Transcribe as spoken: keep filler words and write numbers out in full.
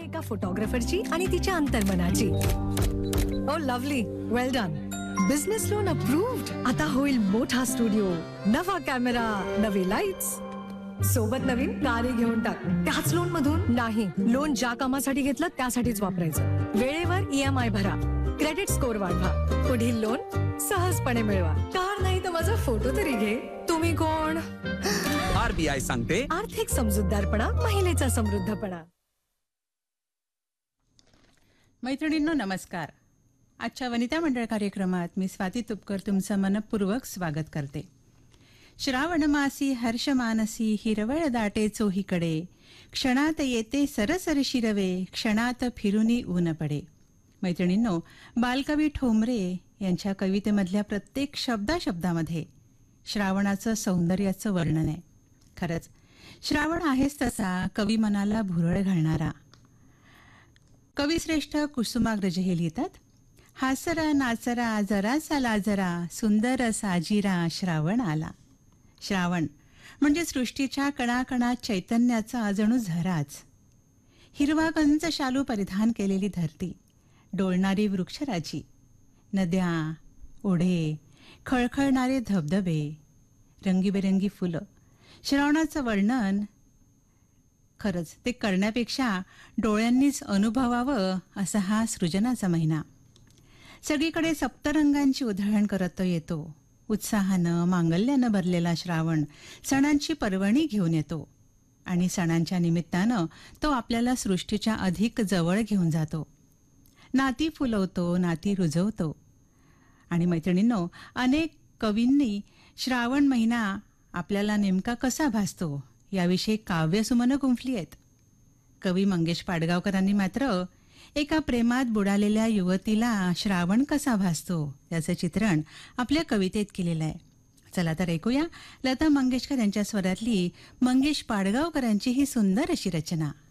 एका फोटोग्राफरची आणि तिच्या अंतर्मनाची. ओ लवली, वेल डन. Business loan approved. आता होईल मोठा स्टुडिओ, नवा कॅमेरा, नवे लाईट्स, सोबत नवीन कार घेऊन टाक. त्याच लोन मधून नाही. लोन ज्या कामासाठी घेतलं त्यासाठीच वापरायचं. वेळेवर ईएमआय भरा, क्रेडिट स्कोअर वाढवा, पुढील लोन सहजपणे मिळवा. कार नाही तर माझा फोटो तरी घे. तुम्ही कोण? आरबीआय सांगते, आर्थिक समजूतदारपणा महिलेचा समृद्धपणा. मैत्रिणींनो नमस्कार. आजच्या वनिता मंडळ कार्यक्रमात मी स्वाती तुपकर तुमचं मनपूर्वक स्वागत करते. श्रावण मासी हर्ष मानसी हिरवळ दाटे चोहीकडे, क्षणात येते सरसर शिरवे, क्षणात फिरुनी ऊन पडे. मैत्रिणींनो, बालकवी ठोंबरे यांच्या कवितेमधल्या प्रत्येक शब्दा शब्दामध्ये श्रावणाचं सौंदर्याचं वर्णन आहे. खरंच श्रावण आहेच तसा कवी मनाला भुरळ घालणारा. कविश्रेष्ठ कुसुमाग्रज हे लिहितात, हासरा नाचरा जरासा लाजरा, सुंदर साजिरा श्रावण आला. श्रावण म्हणजे सृष्टीच्या कणाकणात चैतन्याचा जणू झराच. हिरवा कंच शालू परिधान केलेली धरती, डोलणारी वृक्षराजी, नद्या, ओढे, खळखळणारे धबधबे, रंगीबेरंगी फुलं. श्रावणाचं वर्णन खरंच ते करण्यापेक्षा डोळ्यांनीच अनुभवावं असा हा सृजनाचा महिना. सगळीकडे सप्तरंगांची उधळण करत येतो. उत्साहानं मांगल्यानं भरलेला श्रावण सणांची पर्वणी घेऊन येतो आणि सणांच्या निमित्तानं तो आपल्याला सृष्टीच्या अधिक जवळ घेऊन जातो. नाती फुलवतो, नाती रुजवतो. आणि मैत्रिणींनो, अनेक कवींनी श्रावण महिना आपल्याला नेमका कसा भासतो याविषयी काव्यसुमनं गुंफली आहेत. कवी मंगेश पाडगावकरांनी मात्र एका प्रेमात बुडालेल्या युवतीला श्रावण कसा भासतो याचं चित्रण आपल्या कवितेत केलेलं आहे. चला तर ऐकूया लता मंगेशकर यांच्या स्वरातली मंगेश पाडगावकरांची ही सुंदर अशी रचना.